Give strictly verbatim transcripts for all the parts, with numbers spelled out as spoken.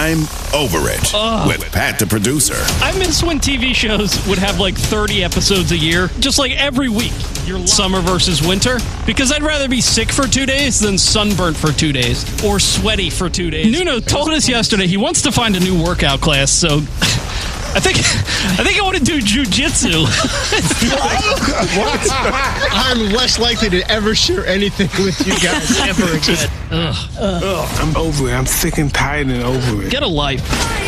I'm Over It Ugh. with Pat the producer. I miss when T V shows would have like thirty episodes a year, just like every week. Your summer versus winter, because I'd rather be sick for two days than sunburnt for two days or sweaty for two days. Nuno told us yesterday he wants to find a new workout class, so I think I think I want to do jujitsu. I'm less likely to ever share anything with you guys ever again. Ugh. Ugh, I'm over it. I'm sick and tired and over it. Get a life.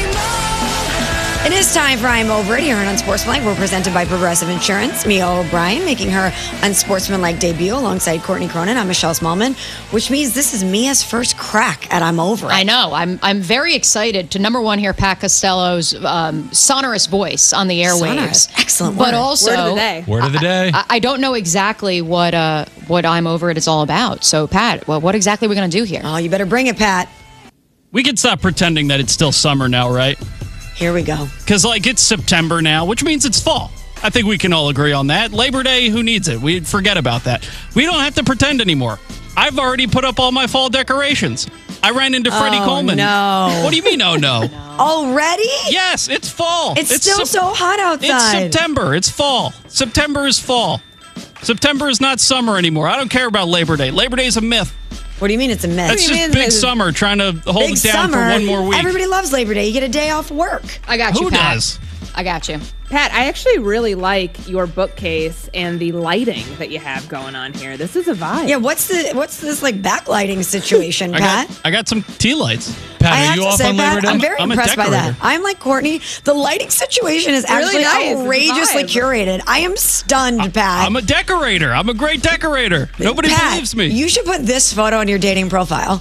It is time for I'm Over It here on Unsportsmanlike. We're presented by Progressive Insurance. Mia O'Brien making her unsportsmanlike debut alongside Courtney Cronin. I'm Michelle Smallman, which means this is Mia's first crack at I'm Over It. I know. I'm I'm very excited to, number one, hear Pat Costello's um, sonorous voice on the airwaves. Sonorous. Excellent But word. also, Word of the day. Word of the day. I, I don't know exactly what uh, what I'm Over It is all about. So, Pat, well, what exactly are we going to do here? Oh, you better bring it, Pat. We can stop pretending that it's still summer now, right? Here we go. Because, like, it's September now, which means it's fall. I think we can all agree on that. Labor Day, who needs it? We forget about that. We don't have to pretend anymore. I've already put up all my fall decorations. I ran into Freddie Oh, Coleman. no. What do you mean, oh, no? Already? Yes, it's fall. It's, still Sep- so hot outside. It's September. It's fall. September is fall. September is not summer anymore. I don't care about Labor Day. Labor Day is a myth. What do you mean it's a myth? That's do you just mean big it's- summer trying to hold Big it down summer. for one more week. Everybody loves Labor Day. You get a day off work. I got you, Who Pat. does? I got you. Pat, I actually really like your bookcase and the lighting that you have going on here. This is a vibe. Yeah, what's the what's this like backlighting situation, I Pat? got, I got some tea lights. Pat, I are have you to off say, on Pat, Labor Day? I'm very I'm a impressed by that. decorator. I'm like Courtney. The lighting situation is Really actually nice. It's a outrageously vibe. curated. I am stunned, Pat. I'm a decorator. I'm a great decorator. Nobody Pat, believes me. You should put this photo on your dating profile.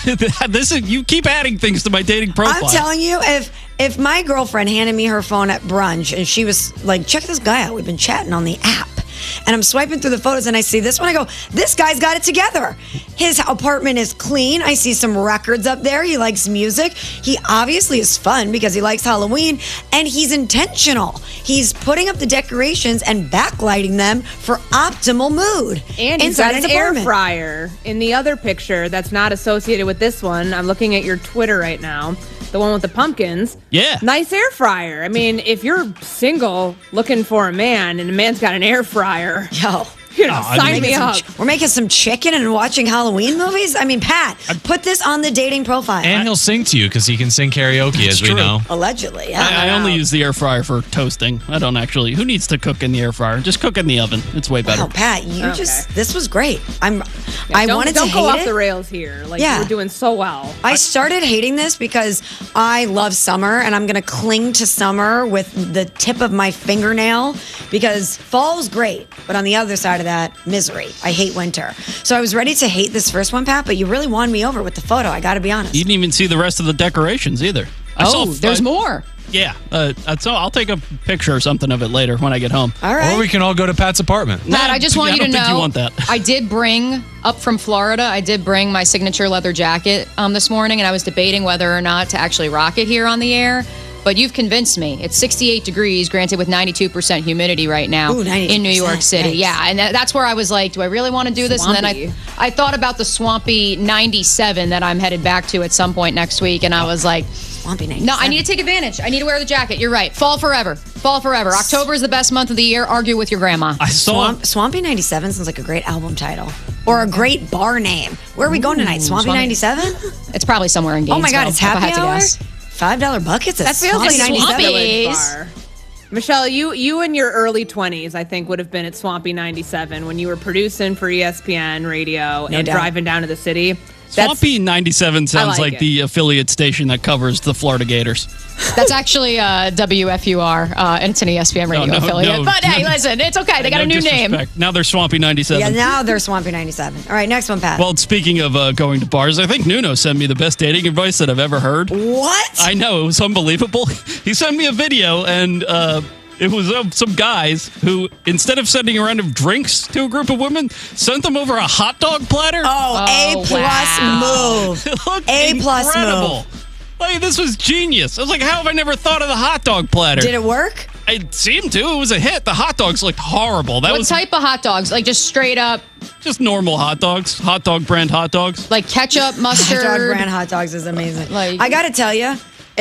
this is you keep adding things to my dating profile. I'm telling you, if if my girlfriend handed me her phone at brunch and she was like, check this guy out, we've been chatting on the app. And I'm swiping through the photos and I see this one. I go, this guy's got it together. His apartment is clean. I see some records up there. He likes music. He obviously is fun because he likes Halloween. And he's intentional. He's putting up the decorations and backlighting them for optimal mood. And he's inside got his an air apartment. fryer in the other picture that's not associated with this one. I'm looking at your Twitter right now, the one with the pumpkins. Yeah. Nice air fryer. I mean, if you're single looking for a man and a man's got an air fryer, Yo. you know, Oh, I sign mean- me Making some up. ch- we're making some chicken and watching Halloween movies. I mean, Pat, put this on the dating profile. And he'll sing to you because he can sing karaoke, as we true. know. Allegedly, yeah. I, I only use the air fryer for toasting. I don't actually. Who needs to cook in the air fryer? Just cook in the oven. It's way better. Wow, Pat, you Okay. just this was great. I'm I don't, wanted don't to go hate off it. the rails here. Like Yeah. you were doing so well. I started hating this because I love summer and I'm going to cling to summer with the tip of my fingernail because fall's great, but on the other side of that, misery. I hate winter. So I was ready to hate this first one, Pat, but you really won me over with the photo. I got to be honest. You didn't even see the rest of the decorations either. I Oh, saw, there's I- more. Yeah. Uh, so I'll take a picture or something of it later when I get home. All right. Or we can all go to Pat's apartment. Pat, I just want I you to don't think know you want that. I did bring up from Florida. I did bring my signature leather jacket um, this morning, and I was debating whether or not to actually rock it here on the air. But you've convinced me. It's sixty-eight degrees, granted with ninety-two percent humidity right now Ooh, ninety-two in New York percent. City. Nice. Yeah, and that, that's where I was like, do I really want to do this? And then Swampy. I, I thought about the swampy ninety-seven that I'm headed back to at some point next week, and I was like, Swampy night. no, I need to take advantage. I need to wear the jacket. You're right. Fall forever. Fall forever. October is the best month of the year. Argue with your grandma. I saw. Swamp, Swampy ninety-seven sounds like a great album title or a great bar name. Where are we going tonight? Swampy Swampy. ninety-seven? It's probably somewhere in Oh Gainesville. my God, it's if I happy had to hour? guess. five dollar buckets at That feels Swampy like ninety-seven. Swampy. Village ninety-seven. bar. Michelle, you you in your early twenties, I think, would have been at Swampy ninety-seven when you were producing for E S P N radio No and doubt. driving down to the city. That's- Swampy ninety-seven sounds like like, it. the affiliate station that covers the Florida Gators. That's actually uh, W F U R, uh, and it's an E S P N radio no, affiliate. no, but hey, no. listen, it's okay. They got No a new name. disrespect. Now they're Swampy ninety-seven. Yeah, now they're Swampy ninety-seven. All right, next one, Pat. Well, speaking of uh, going to bars, I think Nuno sent me the best dating advice that I've ever heard. what? I know, it was unbelievable. He sent me a video, and uh, it was of some guys who, instead of sending a round of drinks to a group of women, sent them over a hot dog platter. oh, A Oh, plus wow. move. It looked A plus incredible. Like, this was genius. I was like, how have I never thought of the hot dog platter? Did it work? It seemed to. It was a hit. The hot dogs looked horrible. That What was type of hot dogs? Like just straight up, just normal hot dogs. Hot dog brand hot dogs. like ketchup, mustard. Hot dog brand hot dogs is amazing. Like- I got to tell you,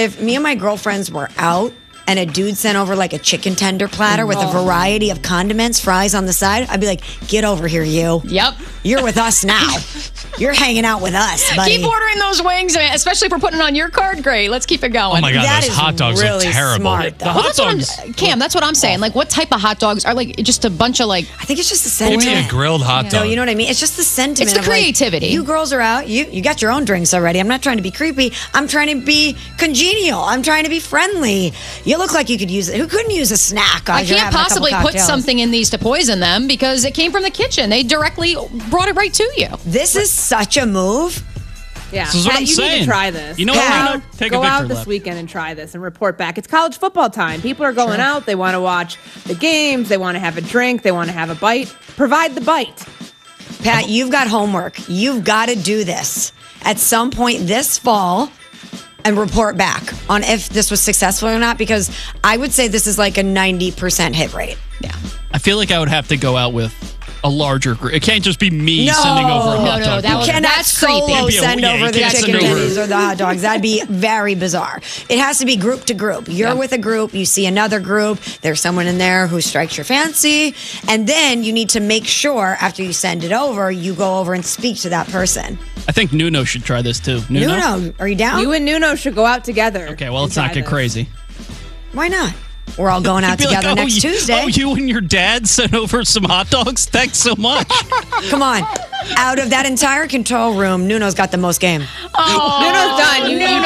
if me and my girlfriends were out and a dude sent over like a chicken tender platter with a variety of condiments, fries on the side, I'd be like, get over here, you. Yep. You're with us now. You're hanging out with us, buddy. Keep ordering those wings, especially if we're putting it on your card. Great. Let's keep it going. Oh my God, That those is hot dogs really are terrible. smart, though. the Well, hot that's what dogs. I'm, Cam, that's what I'm saying. Like, what type of hot dogs are like just a bunch of like? I think it's just the Give sentiment. me a grilled hot dog. No, you know what I mean? It's just the sentiment. It's the of, like, creativity. you girls are out. You you got your own drinks already. I'm not trying to be creepy. I'm trying to be congenial. I'm trying to be friendly. You look like you could use it. Who couldn't use a snack? I as you're can't having a couple possibly put cocktails? something in these to poison them because it came from the kitchen. They directly brought it right to you. This is such a move. Yeah, This is what Pat, I'm you need saying. to try this. You know Go what? out- We're gonna take a Go out victory this lap. weekend and try this and report back. It's college football time. People are going out. They want to watch the games. They want to have a drink. They want to have a bite. Provide the bite. Pat, you've got homework. You've got to do this at some point this fall and report back on if this was successful or not, because I would say this is like a ninety percent hit rate. Yeah. I feel like I would have to go out with a larger group. It can't just be me No. sending over a No, hot no, dog. that You was- party. cannot that's creepy. solo Can't be a- send yeah, over you the can't chicken send over- tendies or the hot dogs. That'd be very bizarre. It has to be group to group. You're Yeah. with a group, you see another group, there's someone in there who strikes your fancy, and then you need to make sure after you send it over, you go over and speak to that person. I think Nuno should try this too. Nuno? Nuno, are you down? You and Nuno should go out together. Okay, well, let's and not try get this. crazy. Why not? We're all going out Be like, together oh, next you, Tuesday. Oh, you and your dad sent over some hot dogs? Thanks so much. Come on. Out of that entire control room, Nuno's got the most game. Nuno's done. You, you kicked him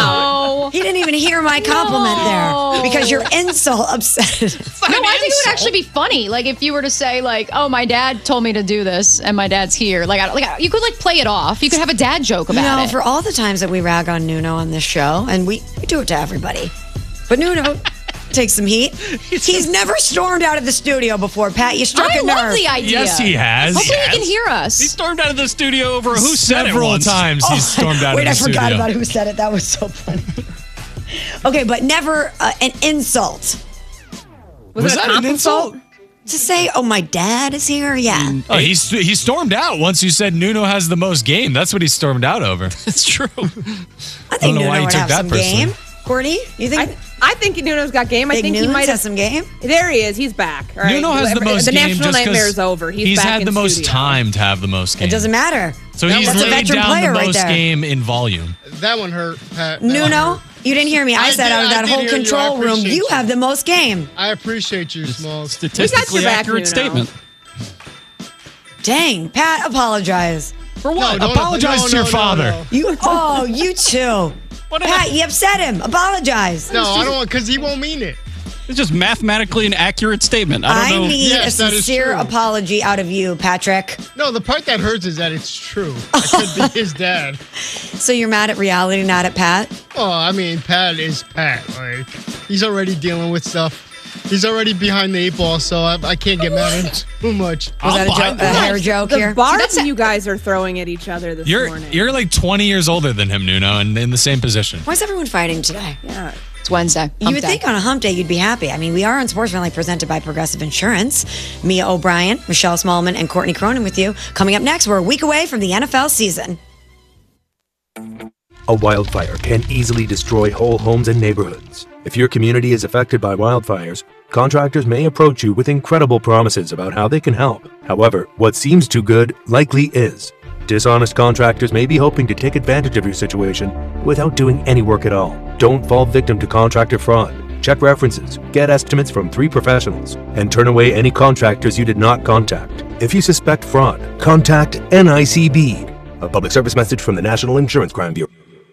out. He didn't even hear my compliment there because your insult upset. No, I think it would actually be funny. Like if you were to say, like, "Oh, my dad told me to do this, and my dad's here." Like, I, like you could like play it off. You could have a dad joke You about know, it. for all the times that we rag on Nuno on this show, and we, we do it to everybody, but Nuno takes some heat. He's never stormed out of the studio before, Pat. You struck I a love nerve. the idea. Yes, he has. Hopefully, Yes. he can hear us. He stormed out of the studio over who said it Several once. times he's stormed out Wait, of I the forgot studio. about who said it. That was so funny. Okay, but never uh, an insult. Was, Was it a that an comp insult? To say, oh, my dad is here? Yeah. Oh, he, st- he stormed out once you said Nuno has the most game. That's what he stormed out over. It's true. I I think don't know Nuno why you would took have that some personally. game. Courtney, you think I, I think Nuno's got game. I Big think he Nunes might has have some game? There he is. He's back. All right. Nuno has the most The game national just 'cause nightmare is over. He's, he's back had in the most studio. time to have the most game. It doesn't matter. So he's That's a laid veteran down player the right most there. game in volume. That one hurt, Pat. That one Nuno, hurt. you didn't hear me. I, I said did- out of I that did whole hear you. I control room, appreciate you you. have the most game. I appreciate you, Smalls. Statistically back, accurate Nuno. statement. Dang, Pat, apologize. For what? don't- Apologize no, to your no, no, father. no. You, oh, you too. What did I- Pat, you upset him. Apologize. No, I don't want, because he won't mean it. It's just mathematically an accurate statement. I I don't know. need Yes, a that is sincere true. apology out of you, Patrick. No, the part that hurts is that it's true. It could be his dad. So you're mad at reality, not at Pat? Oh, I mean, Pat is Pat. Like, he's already dealing with stuff. He's already behind the eight ball, so I, I can't get mad at him too much. Was that a, behind jo- a the hair joke The here? bars that's a- you guys are throwing at each other this You're morning. you're like twenty years older than him, Nuno, and in the same position. Why is everyone fighting today? yeah. It's Wednesday. You Hump would day. think on a hump day you'd be happy. I mean, we are on Sports Family presented by Progressive Insurance. Mia O'Brien, Michelle Smallman, and Courtney Cronin with you. Coming up next, we're a week away from the N F L season. A wildfire can easily destroy whole homes and neighborhoods. If your community is affected by wildfires, contractors may approach you with incredible promises about how they can help. However, what seems too good likely is. Dishonest contractors may be hoping to take advantage of your situation without doing any work at all. Don't fall victim to contractor fraud. Check references, get estimates from three professionals, and turn away any contractors you did not contact. If you suspect fraud, contact N I C B. A public service message from the National Insurance Crime Bureau.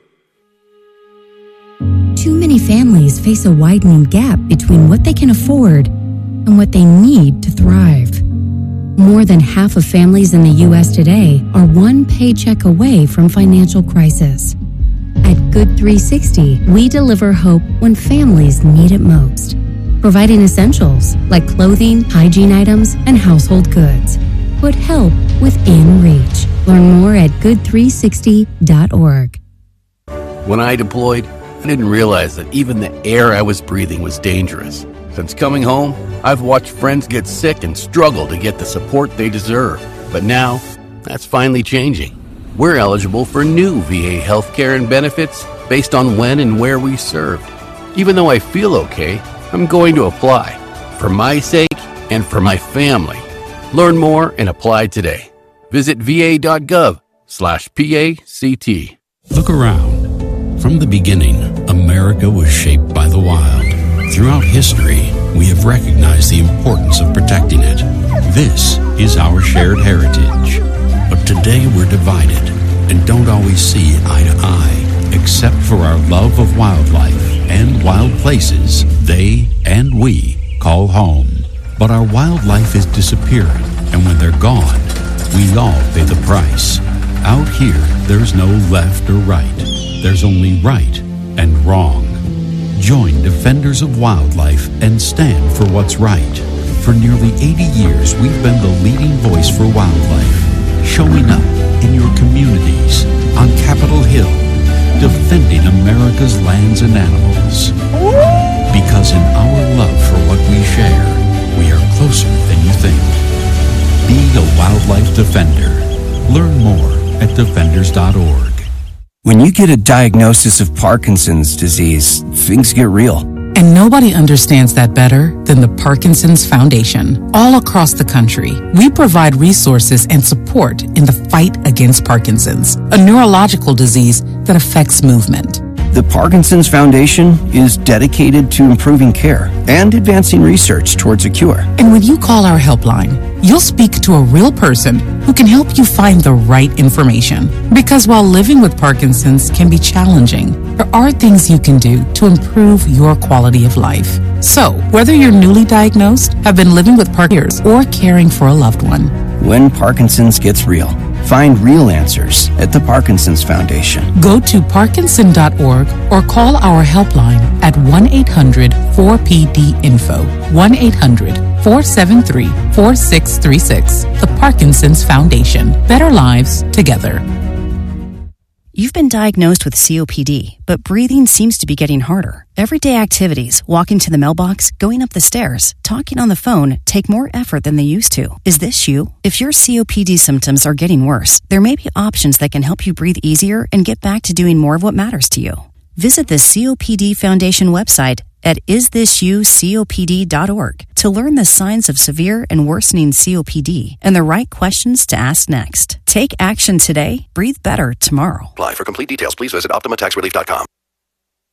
Too many families face a widening gap between what they can afford and what they need to thrive. More than half of families in the U S today are one paycheck away from financial crisis. At Good three sixty, we deliver hope when families need it most, providing essentials like clothing, hygiene items, and household goods. Put help within reach. Learn more at good three sixty dot org. When I deployed, I didn't realize that even the air I was breathing was dangerous. Since coming home, I've watched friends get sick and struggle to get the support they deserve. But now, that's finally changing. We're eligible for new V A healthcare and benefits based on when and where we served. Even though I feel okay, I'm going to apply. For my sake and for my family. Learn more and apply today. Visit va.gov slash PACT. Look around. From the beginning, America was shaped by the wild. Throughout history, we have recognized the importance of protecting it. This is our shared heritage. But today we're divided and don't always see eye to eye, except for our love of wildlife and wild places they and we call home. But our wildlife is disappearing, and when they're gone, we all pay the price. Out here, there's no left or right. There's only right and wrong. Join Defenders of Wildlife and stand for what's right. For nearly eighty years, we've been the leading voice for wildlife, showing up in your communities, on Capitol Hill, defending America's lands and animals. Because in our love for what we share, we are closer than you think. Be a wildlife defender. Learn more at defenders dot org. When you get a diagnosis of Parkinson's disease, things get real. And nobody understands that better than the Parkinson's Foundation. All across the country, we provide resources and support in the fight against Parkinson's, a neurological disease that affects movement. The Parkinson's Foundation is dedicated to improving care and advancing research towards a cure. And when you call our helpline, you'll speak to a real person who can help you find the right information. Because while living with Parkinson's can be challenging, there are things you can do to improve your quality of life. So, whether you're newly diagnosed, have been living with Parkinson's, or caring for a loved one, when Parkinson's gets real, find real answers at the Parkinson's Foundation. Go to parkinson dot org or call our helpline at one eight hundred four P D info, one eight hundred four seven three four six three six. The Parkinson's Foundation. Better lives together. You've been diagnosed with C O P D, but breathing seems to be getting harder. Everyday activities, walking to the mailbox, going up the stairs, talking on the phone, take more effort than they used to. Is this you? If your C O P D symptoms are getting worse, there may be options that can help you breathe easier and get back to doing more of what matters to you. Visit the C O P D Foundation website at is this you C O P D dot org to learn the signs of severe and worsening C O P D and the right questions to ask next. Take action today. Breathe better tomorrow. Apply for complete details. Please visit optima tax relief dot com.